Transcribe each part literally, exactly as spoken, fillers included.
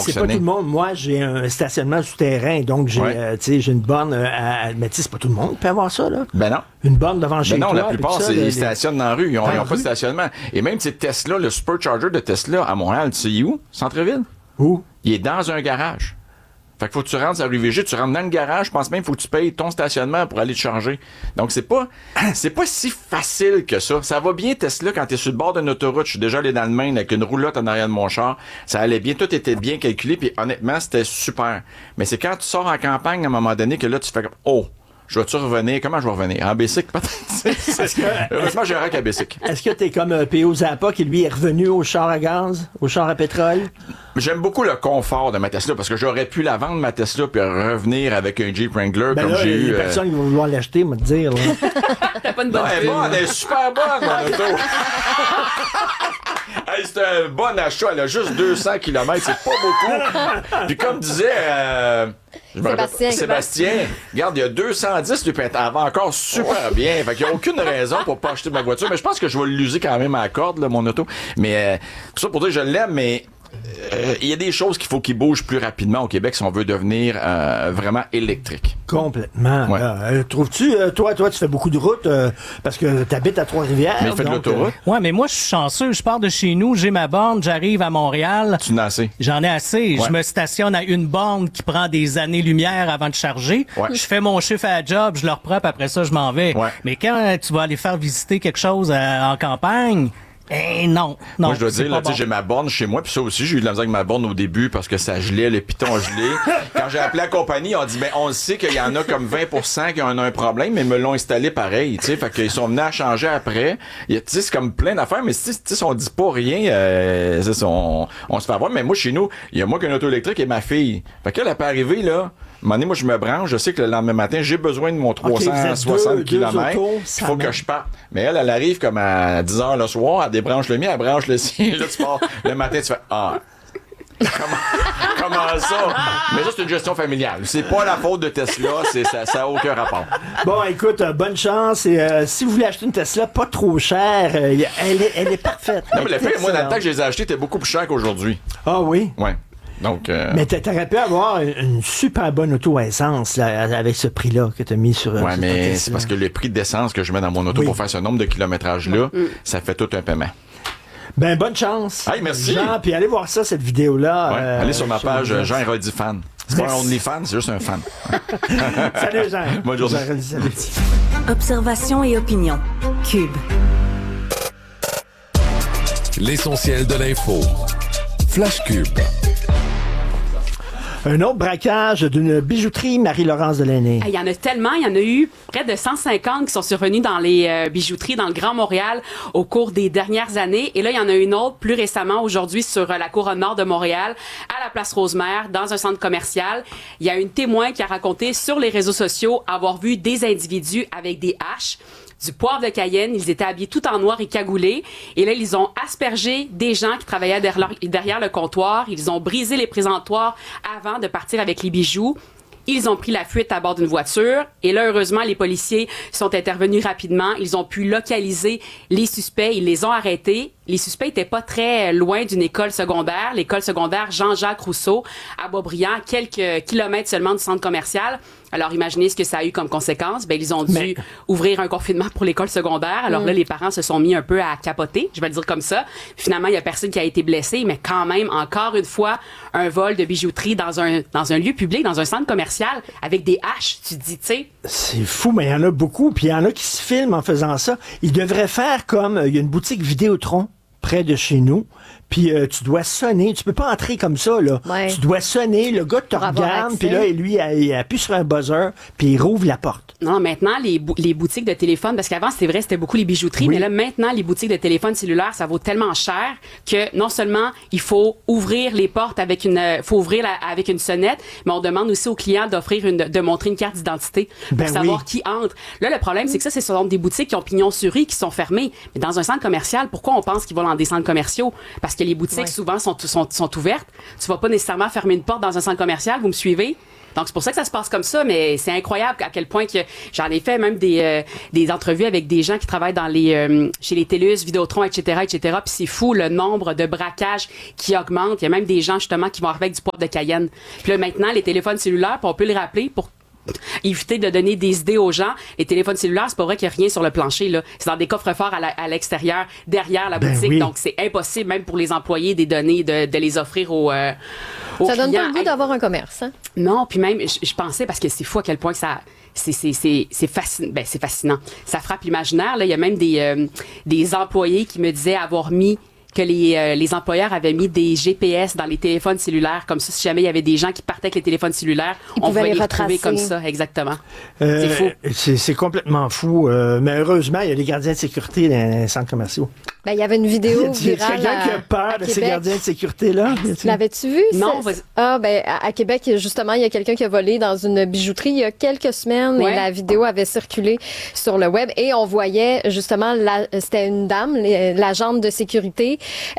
fonctionner. c'est pas tout le monde. Moi, j'ai un stationnement souterrain, donc j'ai, Ouais. euh, tu sais, j'ai une borne euh, à... Mais tu sais, c'est pas tout le monde qui peut avoir ça, là. Ben non. Une borne devant chez Ben non, toi. la plupart, puis ça, c'est, les- ils stationnent dans la rue. Ils n'ont Dans la pas de rue? stationnement. Et même, tu sais, Tesla, le supercharger de Tesla à Montréal, tu sais où? Centre-ville? Où? Il est dans un garage. Fait qu'il faut que tu rentres à rue Vigée, tu rentres dans le garage, je pense même qu'il faut que tu payes ton stationnement pour aller te charger. Donc, c'est pas, c'est pas si facile que ça. Ça va bien, Tesla, quand t'es sur le bord d'une autoroute. Je suis déjà allé dans le Maine avec une roulotte en arrière de mon char. Ça allait bien, tout était bien calculé, puis honnêtement, c'était super. Mais c'est quand tu sors en campagne, à un moment donné, que là, tu fais comme, oh, je vais-tu revenir? Comment je vais revenir? En bicycle, peut-être? Heureusement, j'ai un rack à bicycle. Est-ce que t'es comme euh, P O Zappa qui, lui, est revenu au char à gaz, au char à pétrole? J'aime beaucoup le confort de ma Tesla parce que j'aurais pu la vendre, ma Tesla, puis revenir avec un Jeep Wrangler Ben comme là, j'ai il y eu. a euh, personne qui va vouloir l'acheter, moi te dire, là. T'as pas une Non, bonne elle est bonne, elle est super bonne, mon auto. Hey, c'est un bon achat, elle a juste deux cents kilomètres, c'est pas beaucoup. Puis comme disait euh, je me rappelle- Sébastien. Sébastien, regarde, il y a deux cent dix, lui, puis elle va encore super bien. Fait qu'il n'y a aucune raison pour pas acheter ma voiture. Mais je pense que je vais l'user quand même à la corde, là, mon auto. Mais euh, tout ça pour dire que je l'aime, mais euh, il y a des choses qu'il faut qu'ils bougent plus rapidement au Québec si on veut devenir euh, vraiment électrique. Complètement. Ouais. là. Euh, trouves-tu, euh, toi, toi, tu fais beaucoup de routes euh, parce que tu habites à Trois-Rivières. Mais il fait de donc, l'autoroute, euh, Ouais, mais moi, je suis chanceux. Je pars de chez nous, j'ai ma borne, j'arrive à Montréal. tu n'as assez. J'en ai assez. Ouais. Je me stationne à une borne qui prend des années-lumière avant de charger. Ouais. Je fais mon chiffre à la job, je le reprends, puis après ça, je m'en vais. Ouais. Mais quand tu vas aller faire visiter quelque chose euh, en campagne, eh non, non. Moi, je dois c'est dire, pas là, tu sais, bon. j'ai ma borne chez moi, puis ça aussi, j'ai eu de la misère avec ma borne au début parce que ça gelait, le piton gelé. Quand j'ai appelé la compagnie, on dit, ben, on le sait qu'il y en a comme vingt pour cent qui ont un problème, mais ils me l'ont installé pareil, tu sais. Fait qu'ils sont venus à changer après. Il y a- Tu sais, c'est comme plein d'affaires, mais tu sais, si on dit pas rien, euh, c'est ça, on, on se fait avoir. Mais moi, chez nous, il y a moi qui ai une auto électrique et ma fille. Fait qu'elle, elle peut arriver, là. À un moment donné, moi, je me branche, je sais que le lendemain matin, j'ai besoin de mon trois cent soixante deux- deux kilomètres. autos, Il ça faut que mène. je parte. Mais elle, elle arrive comme à dix heures le soir, elle débranche le mien, elle branche le sien. Là, tu pars. Le matin, tu fais, ah. Comment, comment ça? Mais ça, c'est une gestion familiale. C'est pas la faute de Tesla, c'est, ça, ça a aucun rapport. Bon, écoute, euh, bonne chance. Et euh, si vous voulez acheter une Tesla pas trop chère, euh, y a- elle, est, elle est parfaite. Non, mais le Elle est fait, moi, dans le temps excellente. que je les ai achetés, c'était beaucoup plus cher qu'aujourd'hui. Ah oui? Ouais. Donc, euh, Mais t'a- t'aurais pu avoir une, une super bonne auto à essence là, avec ce prix-là que t'as mis sur. ouais, sur ta mais Tesla. c'est parce que le prix d'essence que je mets dans mon auto Oui. pour faire ce nombre de kilométrages-là, ça fait tout un paiement. Ben, bonne chance. Hey, merci. Jean, puis allez voir ça, cette vidéo-là. Ouais. euh, Allez sur ma page les- euh, Jean Héroldi fan. C'est pas un Merci. OnlyFan, c'est juste un fan. Salut, Jean. Bonne journée. Jean, salut. Observation et opinion. Cube. L'essentiel de l'info. Flash Cube. Un autre braquage d'une bijouterie Marie-Laurence Delaney. Il y en a tellement, il y en a eu près de cent cinquante qui sont survenus dans les euh, bijouteries dans le Grand Montréal au cours des dernières années. Et là, il y en a une autre plus récemment aujourd'hui sur euh, la couronne nord de Montréal, à la place Rosemère, dans un centre commercial. Il y a une témoin qui a raconté sur les réseaux sociaux avoir vu des individus avec des haches, du poivre de Cayenne. Ils étaient habillés tout en noir et cagoulés. Et là, ils ont aspergé des gens qui travaillaient derrière, derrière le comptoir. Ils ont brisé les présentoirs avant de partir avec les bijoux. Ils ont pris la fuite à bord d'une voiture. Et là, heureusement, les policiers sont intervenus rapidement. Ils ont pu localiser les suspects. Ils les ont arrêtés. Les suspects étaient pas très loin d'une école secondaire, l'école secondaire Jean-Jacques Rousseau, à Boisbriand, quelques kilomètres seulement du centre commercial. Alors, imaginez ce que ça a eu comme conséquence. Ben, ils ont dû Mais- ouvrir un confinement pour l'école secondaire. Alors là, les parents se sont mis un peu à capoter, je vais le dire comme ça. Finalement, il y a personne qui a été blessé, mais quand même, encore une fois, un vol de bijouterie dans un, dans un lieu public, dans un centre commercial, avec des haches. Tu te dis, tu sais, C'est fou, mais il y en a beaucoup, puis il y en a qui se filment en faisant ça. Ils devraient faire comme, euh, il y a une boutique Vidéotron près de chez nous, puis euh, tu dois sonner, tu peux pas entrer comme ça, là. Ouais. Tu dois sonner, le gars te Pour avoir regarde, accès. puis là, lui, il, il appuie sur un buzzer, puis il rouvre la porte. non, maintenant, les, bou- les boutiques de téléphone, parce qu'avant, c'était vrai, c'était beaucoup les bijouteries, Oui. mais là, maintenant, les boutiques de téléphone cellulaire, ça vaut tellement cher que non seulement il faut ouvrir les portes avec une, euh, faut ouvrir la- avec une sonnette, mais on demande aussi aux clients d'offrir une, de montrer une carte d'identité pour Ben savoir oui. qui entre. Là, le problème, c'est que ça, ce sont des boutiques qui ont pignon sur rue, qui sont fermées. Mais dans un centre commercial, pourquoi on pense qu'ils vont dans des centres commerciaux? Parce que les boutiques, Ouais. souvent, sont, sont, sont ouvertes. Tu vas pas nécessairement fermer une porte dans un centre commercial, vous me suivez? Donc, c'est pour ça que ça se passe comme ça, mais c'est incroyable à quel point que j'en ai fait même des, euh, des entrevues avec des gens qui travaillent dans les, euh, chez les TELUS, Vidéotron, et cetera, et cetera. Puis c'est fou le nombre de braquages qui augmente. Il y a même des gens, justement, qui vont arriver avec du poivre de Cayenne. Puis là, maintenant, les téléphones cellulaires, puis on peut les rappeler pour éviter de donner des idées aux gens. Les téléphones cellulaires, c'est pas vrai qu'il n'y a rien sur le plancher, là. C'est dans des coffres forts à, la, à l'extérieur, derrière la Ben boutique. oui. Donc, c'est impossible, même pour les employés, des données, de, de les offrir aux, euh, aux Ça donne clients. pas le goût Hey, d'avoir un commerce, hein? non, puis même, je, je pensais, parce que c'est fou à quel point que ça... C'est, c'est, c'est, c'est, fascinant. Ben, c'est fascinant. Ça frappe l'imaginaire. Là. Il y a même des, euh, des employés qui me disaient avoir mis que les, euh, les employeurs avaient mis des G P S dans les téléphones cellulaires. Comme ça, si jamais il y avait des gens qui partaient avec les téléphones cellulaires, Ils on pouvaient pouvait les les retrouver retracer. comme ça. Exactement. Euh, c'est fou. C'est, c'est complètement fou. euh, mais heureusement, il y a des gardiens de sécurité dans les centres commerciaux. Ben, il y avait une vidéo Y a virale quelqu'un qui à- a peur à de ces Québec. gardiens de sécurité-là? L'avais-tu vu? Non, ça? vas-y. Ah, ben, à, à Québec, justement, il y a quelqu'un qui a volé dans une bijouterie il y a quelques semaines Ouais. et la vidéo avait circulé sur le web et on voyait, justement, la, c'était une dame, les- l'agente de sécurité,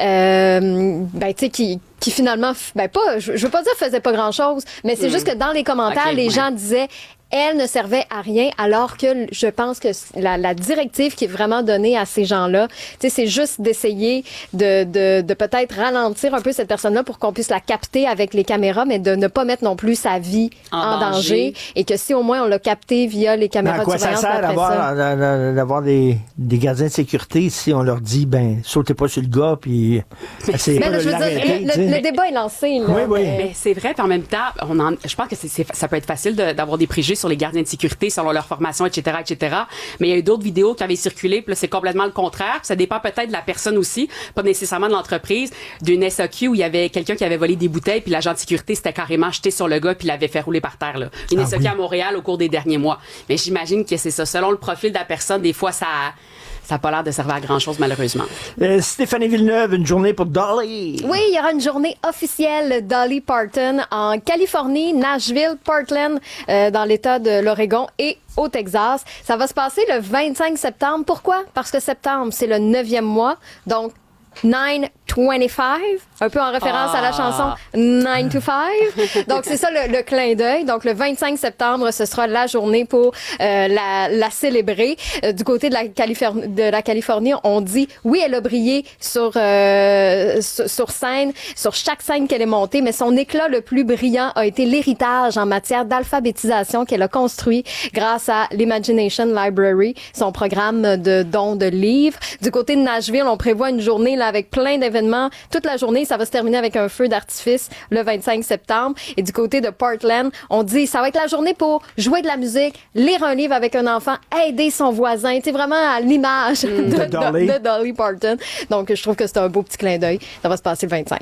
euh, ben, tu sais, qui, qui finalement, f- ben, pas, je, je veux pas dire faisait pas grand-chose, mais c'est Mm. juste que dans les commentaires, Ok, les ouais. gens disaient, elle ne servait à rien, alors que je pense que la, la directive qui est vraiment donnée à ces gens-là, tu sais, c'est juste d'essayer de, de, de peut-être ralentir un peu cette personne-là pour qu'on puisse la capter avec les caméras, mais de ne pas mettre non plus sa vie en, En danger. danger. Et que si au moins on l'a capté via les Mais caméras à quoi de ça surveillance, sert après ça- d'avoir, d'a- d'a- d'avoir des, des gardiens de sécurité si on leur dit, ben, sautez pas sur le gars, puis essayez Mais pas là, de je veux dire, l'arrêter, le, tu sais. le- le débat est lancé. Là, Oui, oui. mais- Mais c'est vrai, puis en même temps, on en, je pense que c'est, c'est- ça peut être facile de- d'avoir des préjugés sur les gardiens de sécurité selon leur formation, et cetera, et cetera. Mais il y a eu d'autres vidéos qui avaient circulé, puis là, c'est complètement le contraire. Puis ça dépend peut-être de la personne aussi, pas nécessairement de l'entreprise. D'une S A Q où il y avait quelqu'un qui avait volé des bouteilles, puis l'agent de sécurité s'était carrément jeté sur le gars, puis l'avait fait rouler par terre. Là. Une Ah S A Q oui. à Montréal au cours des derniers mois. Mais j'imagine que c'est ça. Selon le profil de la personne, des fois, ça ça n'a pas l'air de servir à grand-chose, malheureusement. Euh, Stéphanie Villeneuve, une journée pour Dolly. Oui, il y aura une journée officielle Dolly Parton en Californie, Nashville, Portland, euh, dans l'État de l'Oregon et au Texas. Ça va se passer le vingt-cinq septembre. Pourquoi? Parce que septembre, c'est le neuvième mois. Donc, nine twenty-five, un peu en référence Ah. à la chanson nine to five. Donc, c'est ça le, le clin d'œil. Donc, le vingt-cinq septembre, ce sera la journée pour euh, la, la célébrer. Euh, du côté de la, Californie, de la Californie, on dit, oui, elle a brillé sur, euh, sur, sur scène, sur chaque scène qu'elle est montée, mais son éclat le plus brillant a été l'héritage en matière d'alphabétisation qu'elle a construit grâce à l'Imagination Library, son programme de dons de livres. Du côté de Nashville, on prévoit une journée là, avec plein d'événements toute la journée. Ça va se terminer avec un feu d'artifice le vingt-cinq septembre. Et du côté de Portland, on dit ça va être la journée pour jouer de la musique, lire un livre avec un enfant, aider son voisin. Tu sais, vraiment à l'image de, De Dolly. de Dolly Parton. Donc, je trouve que c'est un beau petit clin d'œil. Ça va se passer le vingt-cinq.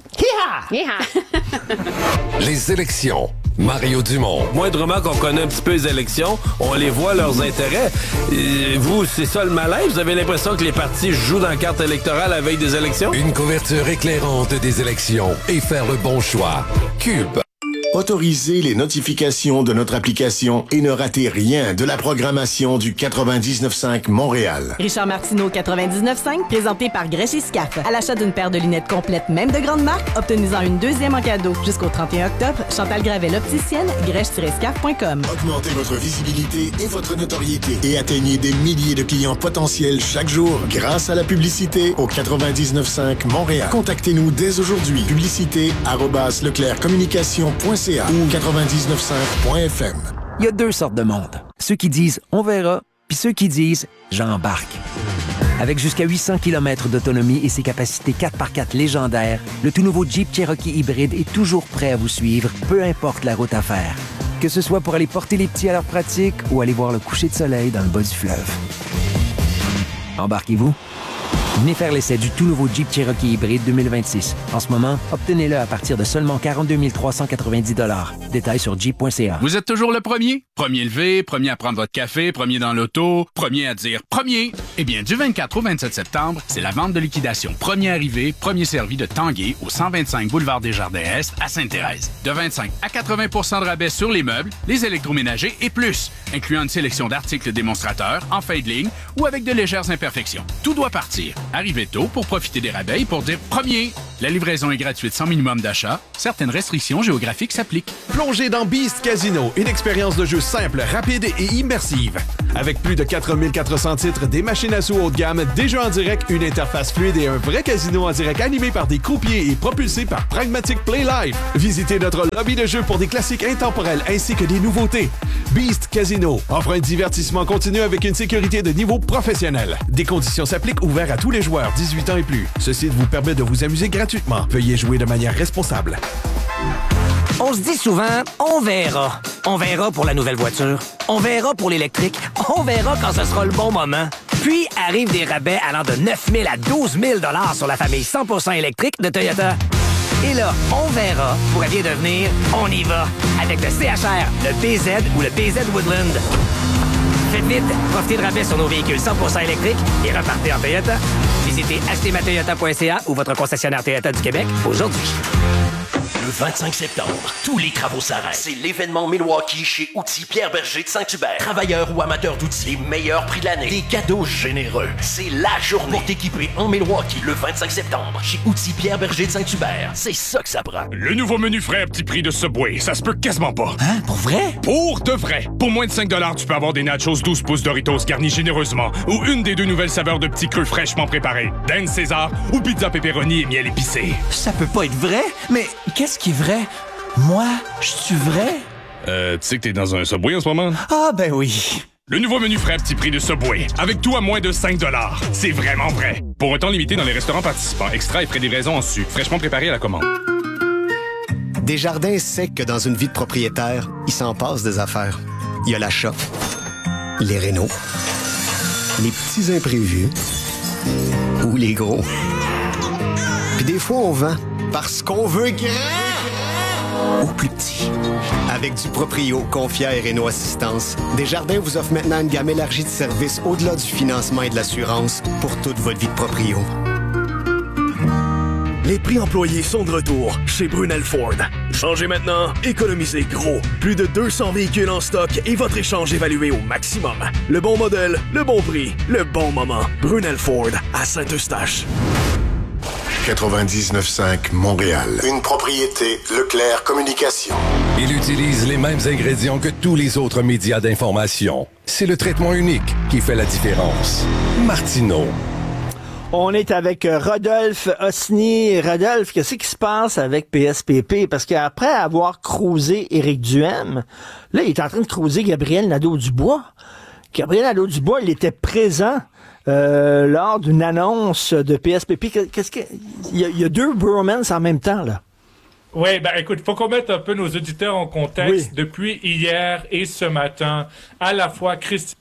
Yeah! Les élections. Mario Dumont. Moindrement qu'on connaît un petit peu les élections, on les voit leurs intérêts. Et vous, c'est ça le malaise? Vous avez l'impression que les partis jouent dans la carte électorale avec des élections? Une couverture éclairante des élections et faire le bon choix. Cube. Autorisez les notifications de notre application et ne ratez rien de la programmation du quatre-vingt-dix-neuf cinq Montréal. Richard Martineau, quatre-vingt-dix-neuf cinq, présenté par Grèche et Scaf. À l'achat d'une paire de lunettes complètes, même de grande marque, obtenez-en une deuxième en cadeau. Jusqu'au trente et un octobre, Chantal Gravel, opticienne, grèche tiret scaf point com. Augmentez votre visibilité et votre notoriété et atteignez des milliers de clients potentiels chaque jour grâce à la publicité au quatre-vingt-dix-neuf cinq Montréal. Contactez-nous dès aujourd'hui. Publicité arobase leclercommunication point c a ou quatre-vingt-dix-neuf cinq point f m. Il y a deux sortes de monde. Ceux qui disent « on verra », puis ceux qui disent « j'embarque ». Avec jusqu'à huit cents kilomètres d'autonomie et ses capacités quatre par quatre légendaires, le tout nouveau Jeep Cherokee hybride est toujours prêt à vous suivre, peu importe la route à faire. Que ce soit pour aller porter les petits à leur pratique ou aller voir le coucher de soleil dans le bas du fleuve. Embarquez-vous? Venez faire l'essai du tout nouveau Jeep Cherokee hybride deux mille vingt-six. En ce moment, obtenez-le à partir de seulement quarante-deux mille trois cent quatre-vingt-dix dollars. Détails sur jeep point c a. Vous êtes toujours le premier? Premier levé, premier à prendre votre café, premier dans l'auto, premier à dire « premier ». Eh bien, du vingt-quatre au vingt-sept septembre, c'est la vente de liquidation premier arrivé, premier servi de Tanguay au cent vingt-cinq boulevard Desjardins-Est à Sainte-Thérèse. De vingt-cinq à quatre-vingts pour cent de rabais sur les meubles, les électroménagers et plus, incluant une sélection d'articles démonstrateurs, en fin de ligne ou avec de légères imperfections. Tout doit partir. Arrivez tôt pour profiter des rabais et pour dire « premier ». La livraison est gratuite sans minimum d'achat. Certaines restrictions géographiques s'appliquent. Plongez dans Beast Casino, une expérience de jeu simple, rapide et immersive. Avec plus de quatre mille quatre cents titres, des machines à sous haut de gamme, des jeux en direct, une interface fluide et un vrai casino en direct animé par des croupiers et propulsé par Pragmatic Play Live. Visitez notre lobby de jeux pour des classiques intemporels ainsi que des nouveautés. Beast Casino offre un divertissement continu avec une sécurité de niveau professionnel. Des conditions s'appliquent, ouverts à tous les joueurs dix-huit ans et plus. Ce site vous permet de vous amuser gratuitement. Veuillez jouer de manière responsable. On se dit souvent, on verra. On verra pour la nouvelle voiture. On verra pour l'électrique. On verra quand ce sera le bon moment. Puis arrivent des rabais allant de neuf mille à douze mille dollars sur la famille cent pour cent électrique de Toyota. Et là, on verra pourrait bien devenir on y va avec le C H R, le B Z ou le B Z Woodland. Faites vite, profitez de rabais sur nos véhicules cent pour cent électriques et repartez en Toyota. Visitez acheter ma toyota point c a ou votre concessionnaire Toyota du Québec aujourd'hui. Le vingt-cinq septembre, tous les travaux s'arrêtent. C'est l'événement Milwaukee chez Outils Pierre Berger de Saint-Hubert. Travailleurs ou amateurs d'outils, les meilleurs prix de l'année, des cadeaux généreux. C'est la journée pour t'équiper en Milwaukee le vingt-cinq septembre chez Outils Pierre Berger de Saint-Hubert. C'est ça que ça prend. Le nouveau menu frais à petit prix de Subway, ça se peut quasiment pas. Hein? Pour vrai? Pour de vrai. Pour moins de cinq dollars, tu peux avoir des nachos douze pouces Doritos garnis généreusement ou une des deux nouvelles saveurs de petits creux fraîchement préparés. Dinde César ou pizza pepperoni et miel épicé. Ça peut pas être vrai, mais qu'est-ce qui est vrai? Moi, je suis vrai? Euh, tu sais que t'es dans un Subway en ce moment? Ah, ben oui. Le nouveau menu frais à petit prix de Subway. Avec tout à moins de cinq dollars. C'est vraiment vrai. Pour un temps limité dans les restaurants participants. Extra et frais de livraison en su. Fraîchement préparé à la commande. Desjardins sait que dans une vie de propriétaire, il s'en passe des affaires. Il y a l'achat, les rénaux, les petits imprévus ou les gros. Puis des fois, on vend parce qu'on veut grand ou plus petit. Avec du Proprio, Confia et Réno Assistance, Desjardins vous offre maintenant une gamme élargie de services au-delà du financement et de l'assurance pour toute votre vie de proprio. Les prix employés sont de retour chez Brunel Ford. Changez maintenant, économisez gros. Plus de deux cents véhicules en stock et votre échange évalué au maximum. Le bon modèle, le bon prix, le bon moment. Brunel Ford à Saint-Eustache. quatre-vingt-dix-neuf cinq Montréal. Une propriété Leclerc Communication. Il utilise les mêmes ingrédients que tous les autres médias d'information. C'est le traitement unique qui fait la différence. Martineau. On est avec Rodolphe Osny. Rodolphe, qu'est-ce qui se passe avec P S P P? Parce qu'après avoir cruisé Éric Duhem, là, il est en train de cruiser Gabriel Nadeau-Dubois. Gabriel Nadeau-Dubois, il était présent euh, lors d'une annonce de P S P P. Qu'est-ce que... Il y a, il y a deux bromans en même temps, là. Oui, ben écoute, faut qu'on mette un peu nos auditeurs en contexte. Oui. Depuis hier et ce matin, à la fois Christian...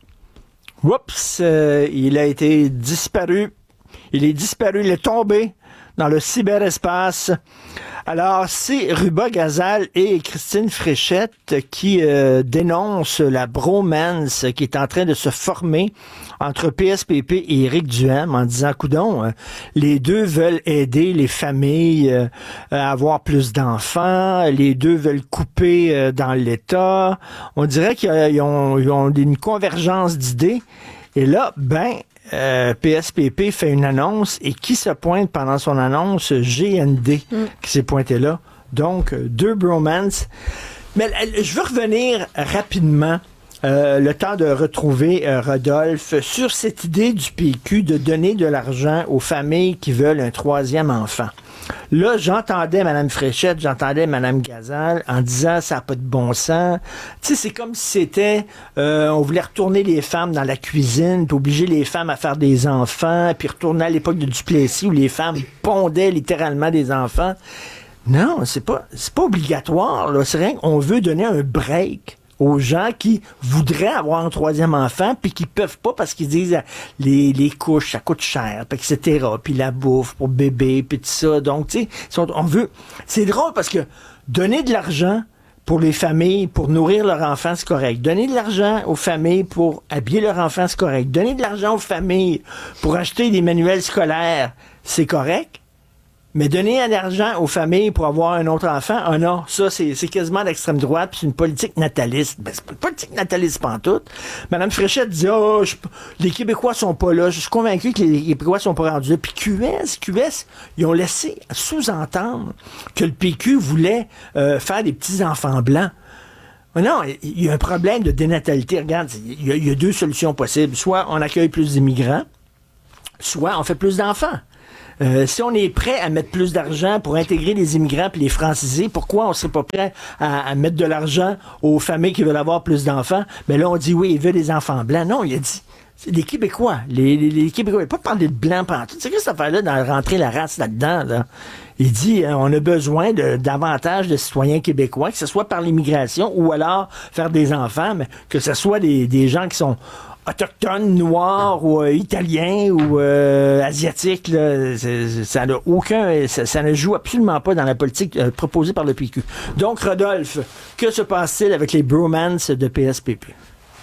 Oups, euh, il a été disparu. Il est disparu, il est tombé dans le cyberespace. Alors, c'est Ruba Gazal et Christine Fréchette qui euh, dénoncent la bromance qui est en train de se former entre P S P P et Éric Duhem en disant, coudon, euh, les deux veulent aider les familles euh, à avoir plus d'enfants, les deux veulent couper euh, dans l'État. On dirait qu'ils ont, ils ont une convergence d'idées. Et là, ben, Euh, P S P P fait une annonce et qui se pointe pendant son annonce? G N D mm. qui s'est pointé là. Donc, deux bromances. Mais je veux revenir rapidement, euh, le temps de retrouver euh, Rodolphe, sur cette idée du P Q de donner de l'argent aux familles qui veulent un troisième enfant. Là, j'entendais Mme Fréchette, j'entendais Mme Gazal en disant ça n'a pas de bon sens. Tu sais, c'est comme si c'était, euh, on voulait retourner les femmes dans la cuisine, puis obliger les femmes à faire des enfants, puis retourner à l'époque de Duplessis où les femmes pondaient littéralement des enfants. Non, c'est pas, c'est pas obligatoire, là. C'est rien qu'on veut donner un break aux gens qui voudraient avoir un troisième enfant puis qui peuvent pas parce qu'ils disent les, les couches, ça coûte cher, puis et cetera. Puis la bouffe pour bébé, puis tout ça. Donc, tu sais, on veut... C'est drôle parce que donner de l'argent pour les familles, pour nourrir leurs enfants, c'est correct. Donner de l'argent aux familles pour habiller leurs enfants, c'est correct. Donner de l'argent aux familles pour acheter des manuels scolaires, c'est correct. Mais donner de l'argent aux familles pour avoir un autre enfant, ah non, ça, c'est, c'est quasiment d'extrême droite, puis c'est une politique nataliste. Ben, c'est pas une politique nataliste pantoute. Madame Fréchette dit, oh, je, les Québécois sont pas là. Je suis convaincu que les Québécois sont pas rendus là. Puis Q S, Q S, ils ont laissé sous-entendre que le P Q voulait euh, faire des petits-enfants blancs. Non, il y a un problème de dénatalité. Regarde, il y a, il y a deux solutions possibles. Soit on accueille plus d'immigrants, soit on fait plus d'enfants. Euh, si on est prêt à mettre plus d'argent pour intégrer les immigrants et les franciser, pourquoi on ne serait pas prêt à, à mettre de l'argent aux familles qui veulent avoir plus d'enfants? Mais là, on dit oui, ils veulent des enfants blancs. Non, il a dit, c'est des Québécois. Les, les, les Québécois, il n'a pas parlé de blanc partout. C'est quoi cette affaire-là, de rentrer la race là-dedans, là? Il dit, euh, on a besoin de davantage de citoyens québécois, que ce soit par l'immigration ou alors faire des enfants, mais que ce soit des, des gens qui sont autochtones, noirs ou euh, italiens ou euh, asiatiques, là, c'est, ça n'a aucun, ça, ça ne joue absolument pas dans la politique euh, proposée par le P Q. Donc, Rodolphe, que se passe-t-il avec les bromances de P S P P?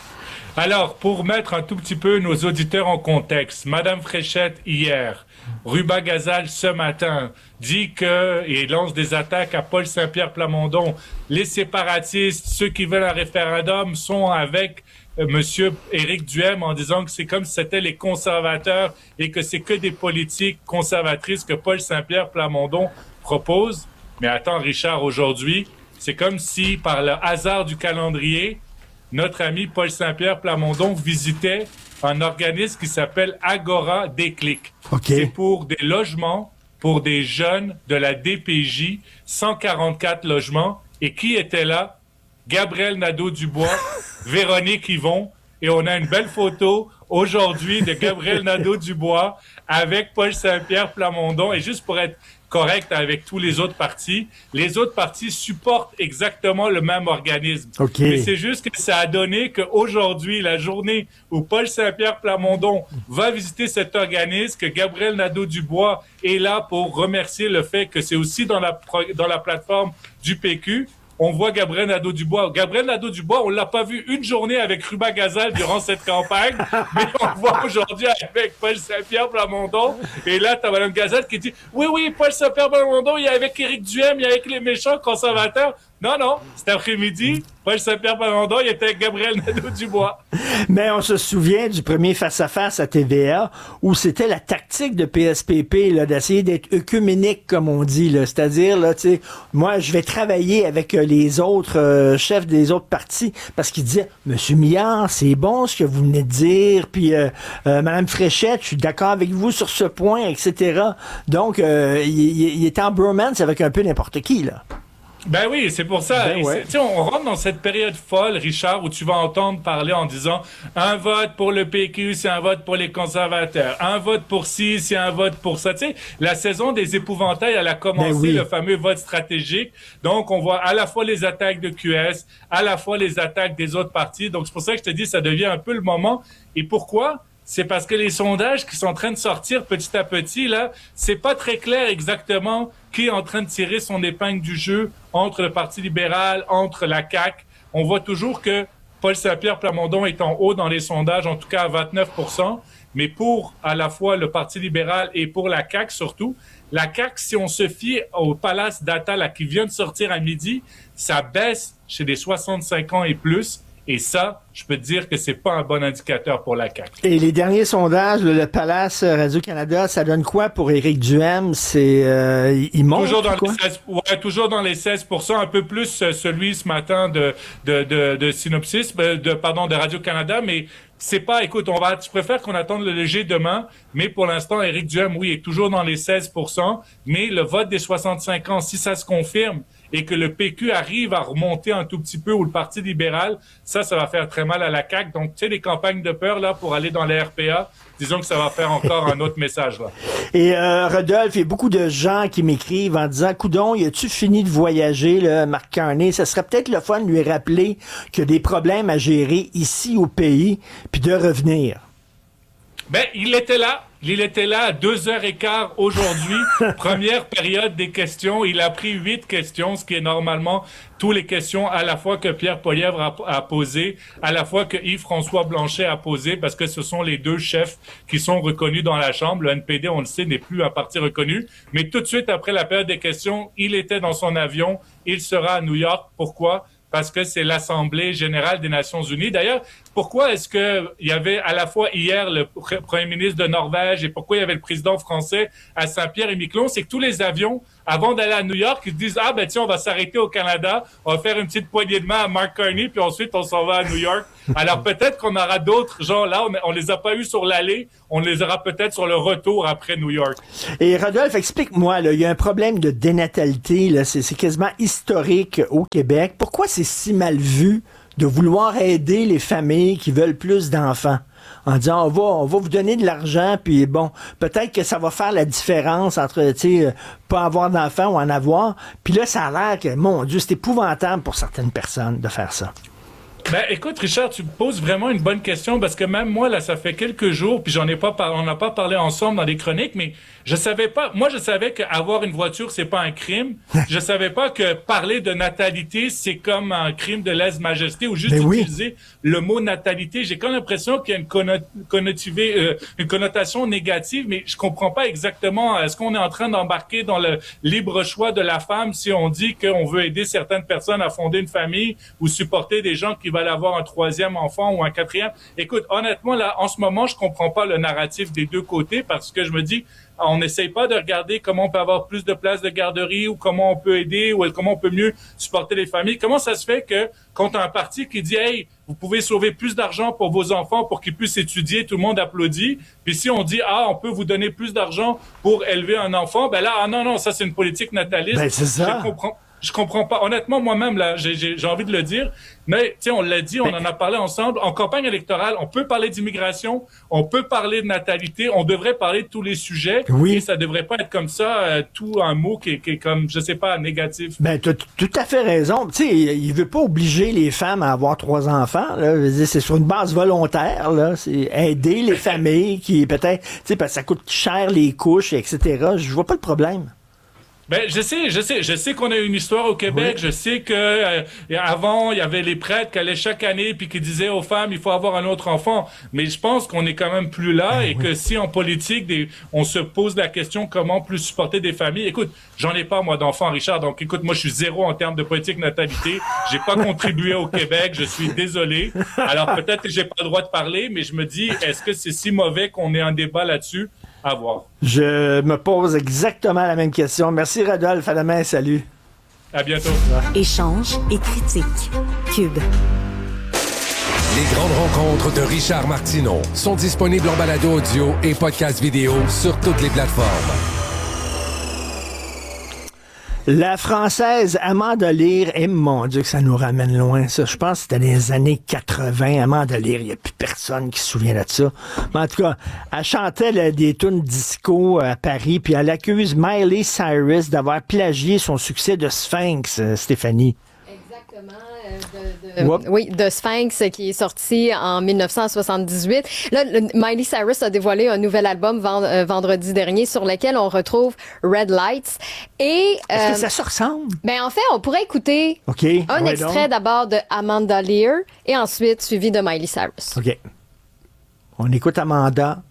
Alors, pour mettre un tout petit peu nos auditeurs en contexte, Madame Fréchette hier, Ruba Gazal ce matin dit que et lance des attaques à Paul Saint-Pierre Plamondon. Les séparatistes, ceux qui veulent un référendum, sont avec euh, Monsieur Éric Duhem en disant que c'est comme si c'était les conservateurs et que c'est que des politiques conservatrices que Paul Saint-Pierre Plamondon propose. Mais attends, Richard, aujourd'hui, c'est comme si par le hasard du calendrier, notre ami Paul Saint-Pierre Plamondon visitait un organisme qui s'appelle Agora Déclic. Okay. C'est pour des logements, pour des jeunes de la D P J, cent quarante-quatre logements. Et qui était là? Gabriel Nadeau-Dubois, Véronique Yvon. Et on a une belle photo aujourd'hui de Gabriel Nadeau-Dubois avec Paul Saint-Pierre Plamondon. Et juste pour être correct avec tous les autres partis, les autres partis supportent exactement le même organisme. Okay. Mais c'est juste que ça a donné qu'aujourd'hui, la journée où Paul Saint-Pierre Plamondon va visiter cet organisme, que Gabriel Nadeau-Dubois est là pour remercier le fait que c'est aussi dans la, dans la plateforme du P Q. On voit Gabriel Nadeau-Dubois. Gabriel Nadeau-Dubois, on l'a pas vu une journée avec Ruba Gazal durant cette campagne, mais on le voit aujourd'hui avec Paul Saint-Pierre Plamondon. Et là, t'as Mme Gazal qui dit « Oui, oui, Paul Saint-Pierre Plamondon, il est avec Éric Duhem, il est avec les méchants conservateurs. » Non, non, cet après-midi, Paul Saint-Pierre Plamondon, il était avec Gabriel Nadeau-Dubois. Mais on se souvient du premier face-à-face à T V A où c'était la tactique de P S P P là, d'essayer d'être œcuménique, comme on dit. Là. C'est-à-dire, là, tu sais, moi, je vais travailler avec euh, les autres euh, chefs des autres partis parce qu'ils disaient « Monsieur Millard, c'est bon ce que vous venez de dire. » Puis, euh, euh, Mme Fréchette, je suis d'accord avec vous sur ce point, et cetera. Donc, euh, il, il est en bromance avec un peu n'importe qui, là. Ben oui, c'est pour ça. Ben ouais. On rentre dans cette période folle, Richard, où tu vas entendre parler en disant un vote pour le P Q, c'est un vote pour les conservateurs. Un vote pour ci, c'est un vote pour ça. Tu sais, la saison des épouvantails, elle a commencé, ben oui. Le fameux vote stratégique. Donc, on voit à la fois les attaques de Q S, à la fois les attaques des autres partis. Donc, c'est pour ça que je te dis, ça devient un peu le moment. Et pourquoi? C'est parce que les sondages qui sont en train de sortir petit à petit, là, c'est pas très clair exactement qui est en train de tirer son épingle du jeu entre le Parti libéral, entre la C A Q. On voit toujours que Paul Saint-Pierre Plamondon est en haut dans les sondages, en tout cas à vingt-neuf pour cent. Mais pour à la fois le Parti libéral et pour la C A Q surtout, la C A Q, si on se fie au Palace Data là, qui vient de sortir à midi, ça baisse chez les soixante-cinq ans et plus. Et ça, je peux te dire que c'est pas un bon indicateur pour la C A Q. Et les derniers sondages, le Palace Radio-Canada, ça donne quoi pour Éric Duhem? C'est, euh, il monte toujours dans quoi? Les seize, ouais, toujours dans les seize pour cent, un peu plus celui ce matin de, de, de, de Synopsis, de, pardon, de Radio-Canada, mais c'est pas, écoute, on va, tu préfères qu'on attende le léger demain, mais pour l'instant, Éric Duhem, oui, est toujours dans les seize pour cent, mais le vote des soixante-cinq ans, si ça se confirme, et que le P Q arrive à remonter un tout petit peu, ou le Parti libéral, ça, ça va faire très mal à la C A Q. Donc, tu sais, les campagnes de peur, là, pour aller dans les R P A, disons que ça va faire encore un autre message, là. Et euh, Rodolphe, il y a beaucoup de gens qui m'écrivent en disant « Coudon, y a-tu fini de voyager, là, Marc Carney? Ça serait peut-être le fun de lui rappeler qu'il y a des problèmes à gérer ici au pays, puis de revenir. » Ben, il était là. Il était là à deux heures quinze aujourd'hui, première période des questions. Il a pris huit questions, ce qui est normalement toutes les questions à la fois que Pierre Poilievre a, a posées, à la fois que Yves-François Blanchet a posé, parce que ce sont les deux chefs qui sont reconnus dans la Chambre. Le N P D, on le sait, n'est plus un parti reconnu. Mais tout de suite après la période des questions, il était dans son avion. Il sera à New York. Pourquoi? Parce que c'est l'Assemblée générale des Nations unies. D'ailleurs, pourquoi est-ce que il y avait à la fois hier le pr- premier ministre de Norvège et pourquoi il y avait le président français à Saint-Pierre-et-Miquelon? C'est que tous les avions, avant d'aller à New York, ils disent « Ah, ben tiens, on va s'arrêter au Canada, on va faire une petite poignée de main à Mark Carney, puis ensuite on s'en va à New York. » Alors peut-être qu'on aura d'autres gens là, on, on les a pas eu sur l'aller, on les aura peut-être sur le retour après New York. Et Rodolphe, explique-moi, là, il y a un problème de dénatalité, là, c'est, c'est quasiment historique au Québec. Pourquoi c'est si mal vu de vouloir aider les familles qui veulent plus d'enfants? En disant, on va, on va vous donner de l'argent, puis bon, peut-être que ça va faire la différence entre, tu sais, pas avoir d'enfants ou en avoir. Puis là, ça a l'air que, mon Dieu, c'est épouvantable pour certaines personnes de faire ça. Ben, écoute, Richard, tu me poses vraiment une bonne question parce que même moi, là, ça fait quelques jours, puis j'en ai pas par... on n'a pas parlé ensemble dans des chroniques, mais je savais pas, moi, je savais qu'avoir une voiture, c'est pas un crime. Je savais pas que parler de natalité, c'est comme un crime de lèse-majesté ou juste oui. utiliser le mot natalité. J'ai comme l'impression qu'il y a une, conno- connotivée, euh, une connotation négative, mais je comprends pas exactement, est-ce qu'on est en train d'embarquer dans le libre choix de la femme si on dit qu'on veut aider certaines personnes à fonder une famille ou supporter des gens qui veulent avoir un troisième enfant ou un quatrième. Écoute, honnêtement, là, en ce moment, je comprends pas le narratif des deux côtés parce que je me dis, on n'essaye pas de regarder comment on peut avoir plus de places de garderie ou comment on peut aider ou comment on peut mieux supporter les familles. Comment ça se fait que quand un parti qui dit, hey, vous pouvez sauver plus d'argent pour vos enfants pour qu'ils puissent étudier, tout le monde applaudit. Puis si on dit, ah, on peut vous donner plus d'argent pour élever un enfant, ben là, ah non, non, ça c'est une politique nataliste. Ben, c'est ça. Je comprends. Je comprends pas. Honnêtement, moi-même, là, j'ai, j'ai, j'ai envie de le dire. Mais, tu sais, on l'a dit, on en a parlé ensemble. En campagne électorale, on peut parler d'immigration, on peut parler de natalité, on devrait parler de tous les sujets. Oui. Et ça devrait pas être comme ça, euh, tout un mot qui est, qui est comme, je sais pas, négatif. Ben, tu as tout à fait raison. Tu sais, il veut pas obliger les femmes à avoir trois enfants, là. Je veux dire, c'est sur une base volontaire, là. C'est aider les familles qui, peut-être, tu sais, parce que ça coûte cher les couches, et cetera. Je vois pas le problème. Ben, je sais, je sais, je sais qu'on a une histoire au Québec. Oui. Je sais que euh, avant, il y avait les prêtres qui allaient chaque année puis qui disaient aux femmes, il faut avoir un autre enfant. Mais je pense qu'on est quand même plus là ben, et oui. que si en politique, des, on se pose la question comment plus supporter des familles. Écoute, j'en ai pas moi d'enfants, Richard. Donc, écoute, moi, je suis zéro en termes de politique natalité. J'ai pas contribué au Québec. Je suis désolé. Alors peut-être que j'ai pas le droit de parler, mais je me dis, est-ce que c'est si mauvais qu'on ait un débat là-dessus? À voir. Je me pose exactement la même question. Merci, Rodolphe. À demain. Salut. À bientôt. Échange et critique. Cube. Les grandes rencontres de Richard Martineau sont disponibles en balado audio et podcast vidéo sur toutes les plateformes. La Française Amanda Lear, et mon Dieu que ça nous ramène loin, ça. Je pense que c'était dans les années quatre-vingts. Amanda Lear, il n'y a plus personne qui se souvient de ça. Mais en tout cas, elle chantait là, des tunes disco à Paris, puis elle accuse Miley Cyrus d'avoir plagié son succès de Sphinx, Stéphanie. Exactement. De, de, oui, de Sphinx qui est sorti en dix-neuf cent soixante-dix-huit. Là, le, Miley Cyrus a dévoilé un nouvel album vend, euh, vendredi dernier sur lequel on retrouve Red Lights. Et, Est-ce euh, que ça se ressemble? Ben, en fait, on pourrait écouter okay. un ouais, extrait donc. d'abord de Amanda Lear et ensuite suivi de Miley Cyrus. OK. On écoute Amanda